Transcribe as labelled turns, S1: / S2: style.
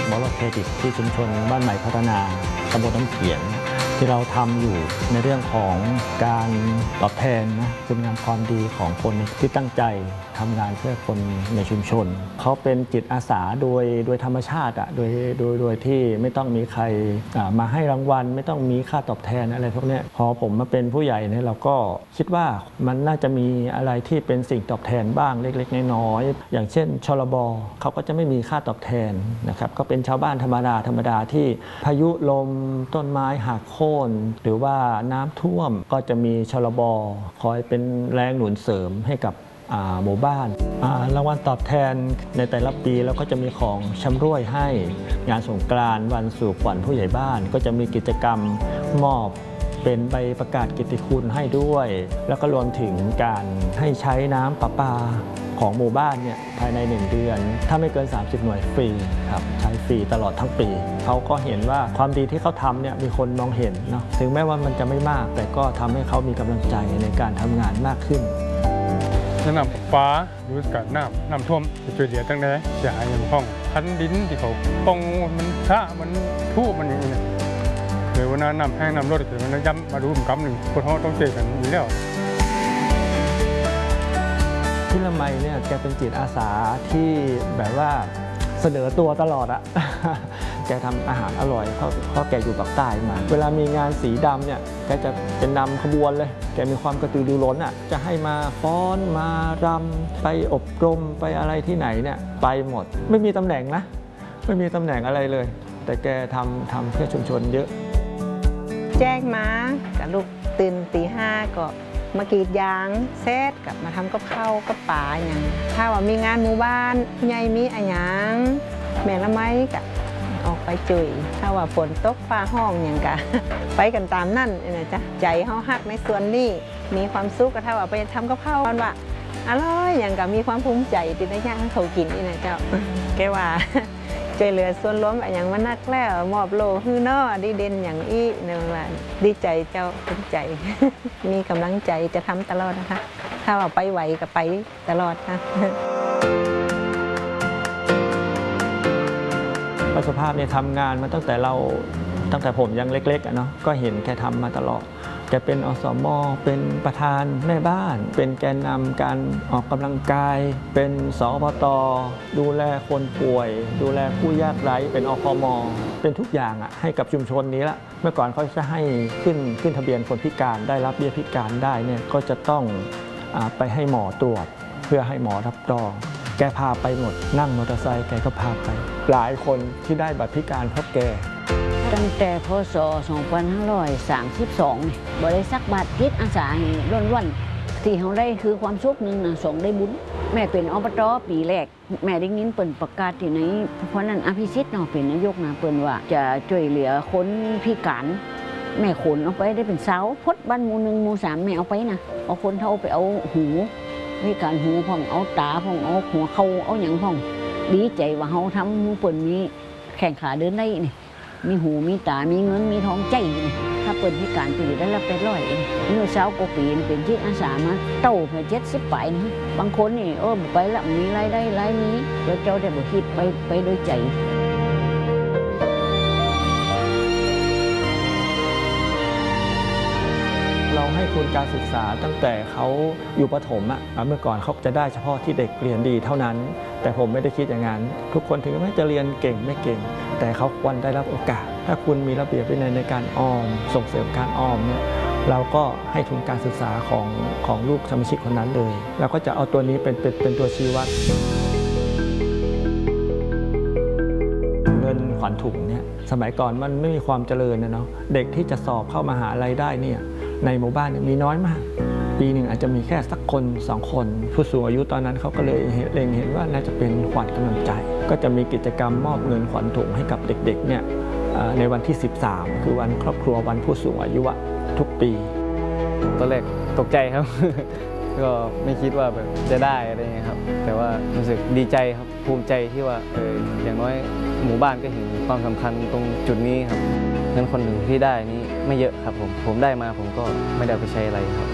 S1: มอลล์เครดิตที่ชุมชนบ้านใหม่พัฒนาตำบลน้ำเขียนที่เราทำอยู่ในเรื่องของการตอบแทนนะคุณงามความดีของคนที่ตั้งใจทำงานเพื่อคนในชุมชนเขาเป็นจิตอาสาโดยธรรมชาติโดยที่ไม่ต้องมีใครมาให้รางวัลไม่ต้องมีค่าตอบแทนอะไรพวกนี้พอผมมาเป็นผู้ใหญ่เนี่ยเราก็คิดว่ามันน่าจะมีอะไรที่เป็นสิ่งตอบแทนบ้างเล็กๆน้อยๆอย่างเช่นชลบเขาก็จะไม่มีค่าตอบแทนนะครับก็เป็นชาวบ้านธรรมดาที่พายุลมต้นไม้หักโค่นหรือว่าน้ำท่วมก็จะมีชลบคอยเป็นแรงหนุนเสริมให้กับหมู่บ้านรางวัลตอบแทนในแต่ละปีแล้วก็จะมีของชำร่วยให้งานสงกรานต์วันสู่ขวัญผู้ใหญ่บ้านก็จะมีกิจกรรมมอบเป็นใบประกาศกิตติคุณให้ด้วยแล้วก็รวมถึงการให้ใช้น้ำประปาของหมู่บ้านเนี่ยภายใน1 เดือนถ้าไม่เกิน30 หน่วยฟรีครับใช้ฟรีตลอดทั้งปีเขาก็เห็นว่าความดีที่เขาทำเนี่ยมีคนมองเห็นเนาะถึงแม้ว่ามันจะไม่มากแต่ก็ทำให้เขามีกำลังใจในการทำงานมากขึ้น
S2: น้ำฟ้าหรือกับน้ำท่วมจะช่วยเหลือตั้งแต่เสียหายอย่างห้องคันดินที่เขาป้องมันชะมันทุบมันอย่างนี้เดี๋ยววันนั้นน้ำแห้งน้ำรดเดี๋ยวมันย้ำมาดูกำหนึ่งคนเขาต้องเจอกันอยู่แล้ว
S1: พี่ละไมเนี่ยแกเป็นจิตอาสาที่แบบว่าเสนอตัวตลอดอะแกทำอาหารอร่อยเพราะแกอยู่ปากใต้มาเวลามีงานสีดำเนี่ยแกจะเป็นนำขบวนเลยแกมีความกระตือรือร้นอะจะให้มาฟ้อนมารำไปอบรมไปอะไรที่ไหนเนี่ยไปหมดไม่มีตำแหน่งนะไม่มีตำแหน่งอะไรเลยแต่แกทำเพื่อชุมชนเยอะ
S3: แจ้งมากับลูกตื่นตี 5ก็มากรีดยางเซตกับมาทำกับข้าวกับป่าอย่างถ้าว่ามีงานหมู่บ้านใหญ่มีอะไรอย่างแม่ละไม้กับออกไปจุยถ้าว่าฝนตกฟ้าห้องอย่างกะไปกันตามนั่นนะจ๊ะใจเขาหักในส่วนนี้มีความสุขก็ถ้าว่าไปทำกับข้าวว่าอร่อยอย่างกับมีความภูมิใจติดในย่างเขากินนี่นะเจ้าแกว่าใจเหลือส่วนล้มอย่างมันนักแล้วมอบโลฮือนอดีเด่นอย่างอี้ในวันดีใจเจ้าภูมิใจมีกำลังใจจะทำตลอดนะคะถ้าว่าไปไหวก็ไปตลอดค่ะ
S1: ป้าสุภาพเนี่ยทำงานมาตั้งแต่ผมยังเล็กๆเนาะก็เห็นแกทำมาตลอดแกเป็นอสม.เป็นประธานแม่บ้านเป็นแกนนำการออกกำลังกายเป็นสอบต.ดูแลคนป่วยดูแลผู้ยากไร้เป็นอพม.เป็นทุกอย่างให้กับชุมชนนี้ละเมื่อก่อนเขาจะให้ขึ้นทะเบียนคนพิการได้รับเบี้ยพิการได้เนี่ยก็จะต้องไปให้หมอตรวจเพื่อให้หมอรับรองแกพาไปหมดนั่งมอเตอร์ไซค์แกก็พาไปหลายคนที่ได้บัตรพิการเพราะแก
S4: ตั้งแต่พศ 2532บริษัทบาทจิตอาสาล้วนๆที่เขาได้คือความสุขหนึ่งนะสองได้บุญแม่เป็นอบต.ปีแรกแม่ได้ยินเปิ่นประกาศที่ไหนเพราะนั้นอภิสิทธิ์เนาะเป็นนายกนะเปิ่นว่าจะช่วยเหลือคนพิการแม่ขนเอาไปได้เป็นเสาพดบ้านหมู่ 1 หมู่ 3แม่เอาไปนะเอาคนเท่าไปเอาหูพิการหูพ่องเอาตาพ่องเอาหัวเข่าเอาอย่างพ่องดีใจว่าเขาทำเปิ่นมีแข่งขาเดินได้นี่มีหูมีตามีเงินมีทองใจนี่ถ้าเปิดพิการปีได้ละ800เมื่อเช้าก็ปีเป็นจิตอาสามาเต้าเพื่อ70 ปีนะบางคนนี่ไปละมีรายได้รายนี้เดี๋ยวเจ้าได้บ่คิดไปโดยใจ
S1: เราให้ทุนการศึกษาตั้งแต่เขาอยู่ประถมเมื่อก่อนเขาจะได้เฉพาะที่เด็กเรียนดีเท่านั้นแต่ผมไม่ได้คิดอย่างนั้นทุกคนถึงแม้จะเรียนเก่งไม่เก่งแต่เขาควรได้รับโอกาสถ้าคุณมีระเบียบวินัยในการออมส่งเสริมการออมเนี่ยเราก็ให้ทุนการศึกษาของลูกสมาชิกคนนั้นเลยเราก็จะเอาตัวนี้เป็นตัวชี้วัดเงินขวัญถุงเนี่ยสมัยก่อนมันไม่มีความเจริญนะเนาะเด็กที่จะสอบเข้ามหาลัยได้เนี่ยในหมู่บ้านมีน้อยมากปีหนึ่งอาจจะมีแค่สักคน2 คนผู้สูงอายุตอนนั้นเขาก็เลยเล็งเห็นว่าน่าจะเป็นขวัญกำลังใจก็จะมีกิจกรรมมอบเงินขวัญถุงให้กับเด็กๆเนี่ยในวันที่13คือวันครอบครัววันผู้สูงอายุทุกปี
S5: ตอนแรกตกใจครับ ก็ไม่คิดว่าแบบจะได้อะไรเงี้ยครับแต่ว่ารู้สึกดีใจครับภูมิใจที่ว่าอย่างน้อยหมู่บ้านก็เห็นความสำคัญตรงจุดนี้ครับเงินคนหนึ่งที่ได้นี้ไม่เยอะครับผมได้มาผมก็ไม่ได้ไปใช้อะไรครับ